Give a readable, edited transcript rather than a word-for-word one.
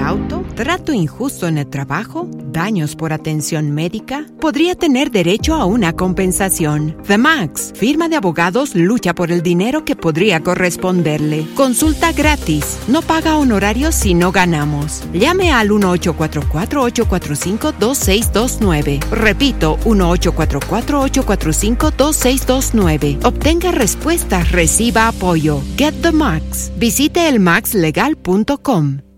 auto, trato injusto en el trabajo, daños por atención médica, podría tener derecho a una compensación. The Max, firma de abogados, lucha por el dinero que podría corresponderle. Consulta gratis. No paga honorarios si no ganamos. Llame al 1-844-845-2629. Repito, 1-844-845-2629. Obtenga respuestas, reciba apoyo. Get the Max. Visite elmaxlegal.com.